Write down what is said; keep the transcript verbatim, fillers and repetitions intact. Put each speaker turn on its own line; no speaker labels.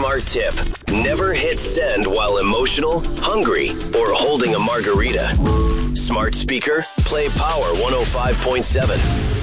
Smart tip. Never hit send while emotional, hungry, or holding a margarita. Smart speaker, play Power one oh five point seven.